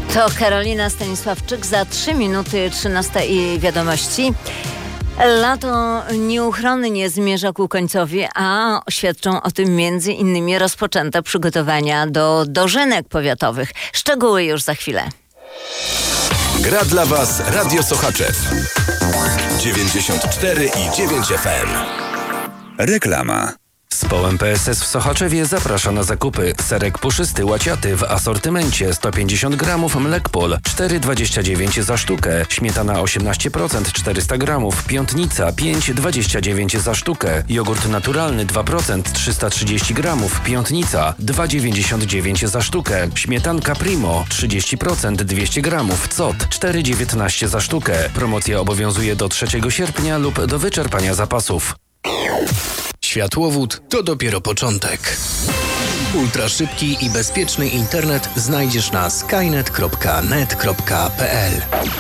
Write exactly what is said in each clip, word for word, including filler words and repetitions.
To Karolina Stanisławczyk, za trzy minuty trzynasta i wiadomości. Lato nieuchronnie zmierza ku końcowi, a świadczą o tym między innymi rozpoczęte przygotowania do dożynek powiatowych. Szczegóły już za chwilę. Gra dla Was Radio Sochaczew dziewięćdziesiąt cztery i dziewięć F M. Reklama. Społem P S S w Sochaczewie zaprasza na zakupy. Serek puszysty łaciaty w asortymencie sto pięćdziesiąt gramów, Mlekpol cztery dwadzieścia dziewięć za sztukę, śmietana osiemnaście procent czterysta gramów, Piątnica pięć dwadzieścia dziewięć za sztukę, jogurt naturalny dwa procent trzysta trzydzieści gramów, Piątnica dwa dziewięćdziesiąt dziewięć za sztukę, śmietanka Primo trzydzieści procent dwieście gramów, Cot cztery dziewiętnaście za sztukę. Promocja obowiązuje do trzeciego sierpnia lub do wyczerpania zapasów. Światłowód to dopiero początek. Ultraszybki i bezpieczny internet znajdziesz na skynet kropka net kropka p l.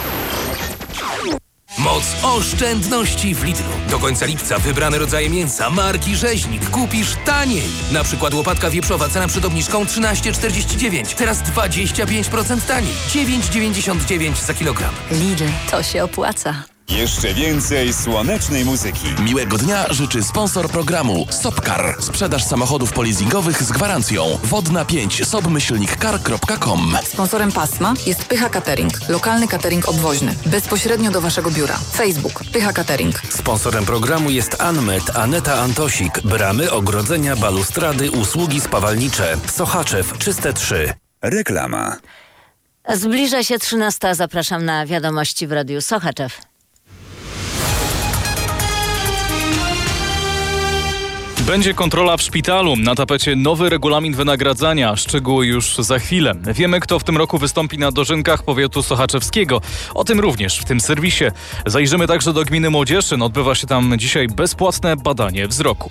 Moc oszczędności w Lidlu. Do końca lipca wybrane rodzaje mięsa marki Rzeźnik kupisz taniej. Na przykład łopatka wieprzowa, cena przed obniżką trzynaście czterdzieści dziewięć. Teraz dwadzieścia pięć procent taniej. dziewięć dziewięćdziesiąt dziewięć za kilogram. Lidl, to się opłaca. Jeszcze więcej słonecznej muzyki. Miłego dnia życzy sponsor programu Sopcar. Sprzedaż samochodów polizingowych z gwarancją. Wodna pięć sobmyślnikkar kropka com. Sponsorem pasma jest Pycha Catering. Lokalny catering obwoźny. Bezpośrednio do Waszego biura. Facebook Pycha Catering. Sponsorem programu jest Anmet, Aneta Antosik. Bramy, ogrodzenia, balustrady, usługi spawalnicze. Sochaczew Czyste trzy. Reklama. Zbliża się trzynasta. Zapraszam na wiadomości w Radiu Sochaczew. Będzie kontrola w szpitalu. Na tapecie nowy regulamin wynagradzania. Szczegóły już za chwilę. Wiemy, kto w tym roku wystąpi na dożynkach powiatu sochaczewskiego. O tym również w tym serwisie. Zajrzymy także do gminy Młodzieszyn. Odbywa się tam dzisiaj bezpłatne badanie wzroku.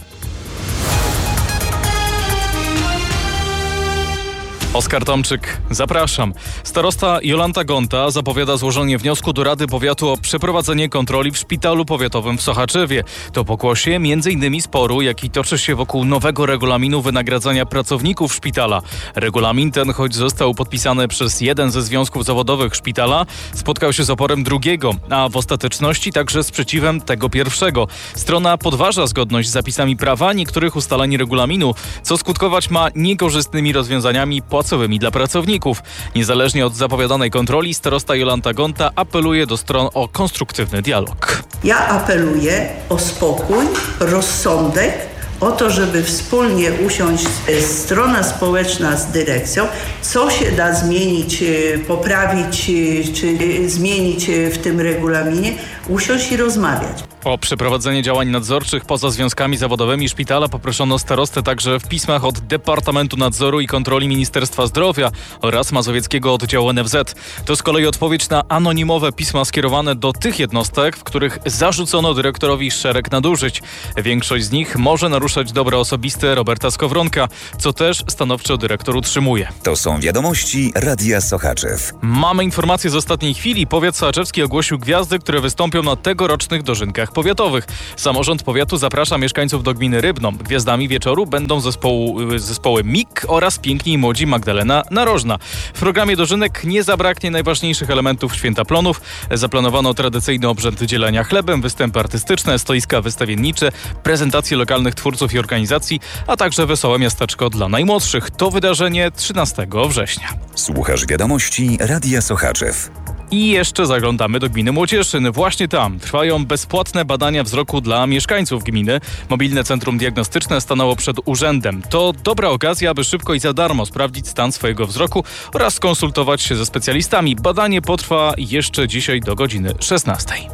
Oskar Tomczyk, zapraszam. Starosta Jolanta Gonta zapowiada złożenie wniosku do Rady Powiatu o przeprowadzenie kontroli w szpitalu powiatowym w Sochaczewie. To pokłosie m.in. sporu, jaki toczy się wokół nowego regulaminu wynagradzania pracowników szpitala. Regulamin ten, choć został podpisany przez jeden ze związków zawodowych szpitala, spotkał się z oporem drugiego, a w ostateczności także sprzeciwem tego pierwszego. Strona podważa zgodność z zapisami prawa niektórych ustaleń regulaminu, co skutkować ma niekorzystnymi rozwiązaniami płacowymi dla pracowników. Niezależnie od zapowiadanej kontroli, starosta Jolanta Gonta apeluje do stron o konstruktywny dialog. Ja apeluję o spokój, rozsądek, o to, żeby wspólnie usiąść strona społeczna z dyrekcją, co się da zmienić, poprawić czy zmienić w tym regulaminie, usiąść i rozmawiać. O przeprowadzenie działań nadzorczych poza związkami zawodowymi szpitala poproszono starostę także w pismach od Departamentu Nadzoru i Kontroli Ministerstwa Zdrowia oraz Mazowieckiego Oddziału N F Z. To z kolei odpowiedź na anonimowe pisma skierowane do tych jednostek, w których zarzucono dyrektorowi szereg nadużyć. Większość z nich może naruszać dobro osobiste Roberta Skowronka, co też stanowczo dyrektor utrzymuje. To są wiadomości Radia Sochaczew. Mamy informację z ostatniej chwili. Powiat sochaczewski ogłosił gwiazdy, które wystąpią na tegorocznych dożynkach powiatowych. Samorząd powiatu zaprasza mieszkańców do gminy Rybno. Gwiazdami wieczoru będą zespołu, zespoły M I K oraz Piękni i Młodzi Magdalena Narożna. W programie dożynek nie zabraknie najważniejszych elementów Święta Plonów. Zaplanowano tradycyjny obrzęd dzielenia chlebem, występy artystyczne, stoiska wystawiennicze, prezentacje lokalnych twórców i organizacji, a także wesołe miasteczko dla najmłodszych. To wydarzenie trzynastego września. Słuchasz wiadomości Radia Sochaczew. I jeszcze zaglądamy do gminy Młodzieszyn. Właśnie tam trwają bezpłatne badania wzroku dla mieszkańców gminy. Mobilne Centrum Diagnostyczne stanęło przed urzędem. To dobra okazja, aby szybko i za darmo sprawdzić stan swojego wzroku oraz skonsultować się ze specjalistami. Badanie potrwa jeszcze dzisiaj do godziny szesnastej.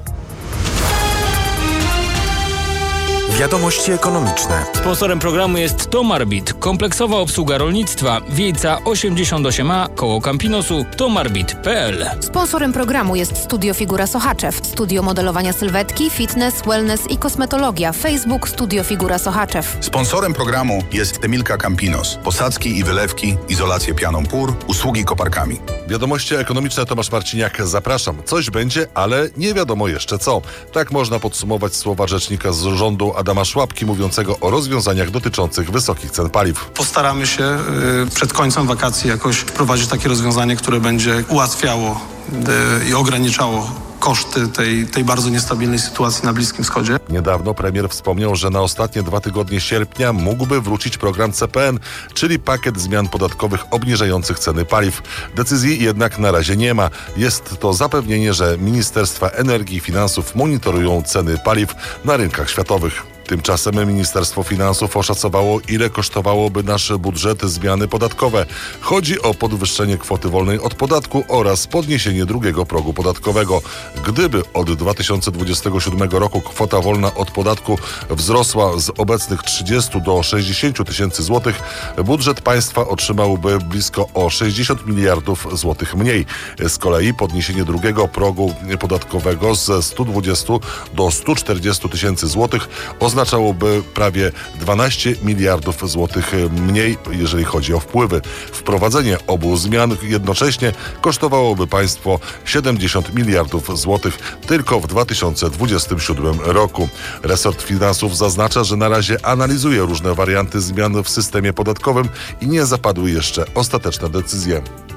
Wiadomości ekonomiczne. Sponsorem programu jest Tomarbit, kompleksowa obsługa rolnictwa. Wiejca osiemdziesiąt osiem A, koło Campinosu, tomarbit kropka p l. Sponsorem programu jest Studio Figura Sochaczew, studio modelowania sylwetki, fitness, wellness i kosmetologia. Facebook Studio Figura Sochaczew. Sponsorem programu jest Temilka Campinos, posadzki i wylewki, izolację pianą pór, usługi koparkami. Wiadomości ekonomiczne, Tomasz Marciniak, zapraszam. Coś będzie, ale nie wiadomo jeszcze co. Tak można podsumować słowa rzecznika z Rządu Adama Szłapki mówiącego o rozwiązaniach dotyczących wysokich cen paliw. Postaramy się y, przed końcem wakacji jakoś wprowadzić takie rozwiązanie, które będzie ułatwiało y, i ograniczało koszty tej, tej bardzo niestabilnej sytuacji na Bliskim Wschodzie. Niedawno premier wspomniał, że na ostatnie dwa tygodnie sierpnia mógłby wrócić program C P N, czyli pakiet zmian podatkowych obniżających ceny paliw. Decyzji jednak na razie nie ma. Jest to zapewnienie, że Ministerstwa Energii i Finansów monitorują ceny paliw na rynkach światowych. Tymczasem Ministerstwo Finansów oszacowało, ile kosztowałoby nasz budżet zmiany podatkowe. Chodzi o podwyższenie kwoty wolnej od podatku oraz podniesienie drugiego progu podatkowego. Gdyby od dwa tysiące dwudziestego siódmego roku kwota wolna od podatku wzrosła z obecnych trzydziestu do sześćdziesięciu tysięcy złotych, budżet państwa otrzymałby blisko o sześćdziesiąt miliardów złotych mniej. Z kolei podniesienie drugiego progu podatkowego ze stu dwudziestu do stu czterdziestu tysięcy złotych oznaczałoby prawie dwanaście miliardów złotych mniej, jeżeli chodzi o wpływy. Wprowadzenie obu zmian jednocześnie kosztowałoby państwo siedemdziesiąt miliardów złotych tylko w dwa tysiące dwudziestym siódmym roku. Resort Finansów zaznacza, że na razie analizuje różne warianty zmian w systemie podatkowym i nie zapadły jeszcze ostateczne decyzje.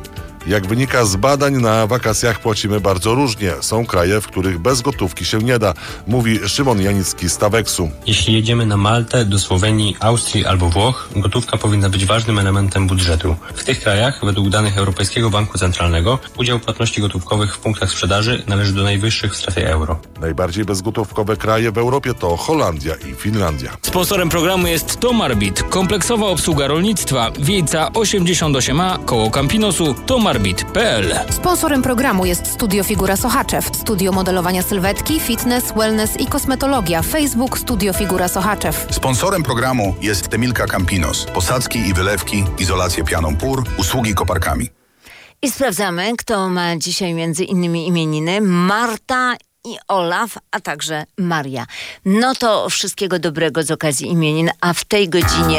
Jak wynika z badań, na wakacjach płacimy bardzo różnie. Są kraje, w których bez gotówki się nie da, mówi Szymon Janicki z Taweksu. Jeśli jedziemy na Maltę, do Słowenii, Austrii albo Włoch, gotówka powinna być ważnym elementem budżetu. W tych krajach, według danych Europejskiego Banku Centralnego, udział płatności gotówkowych w punktach sprzedaży należy do najwyższych w strefie euro. Najbardziej bezgotówkowe kraje w Europie to Holandia i Finlandia. Sponsorem programu jest Tomarbit, kompleksowa obsługa rolnictwa, Wiejca osiemdziesiąt osiem A, koło Campinosu, tomarbit kropka p l. Sponsorem programu jest Studio Figura Sochaczew, studio modelowania sylwetki, fitness, wellness i kosmetologia. Facebook Studio Figura Sochaczew. Sponsorem programu jest Temilka Campinos. Posadzki i wylewki, izolację pianą pór, usługi koparkami. I sprawdzamy, kto ma dzisiaj między innymi imieniny. Marta i Olaf, a także Maria. No to wszystkiego dobrego z okazji imienin, a w tej godzinie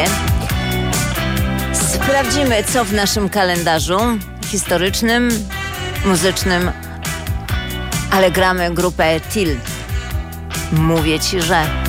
sprawdzimy, co w naszym kalendarzu historycznym, muzycznym, ale gramy grupę Tilt. Mówię ci, że...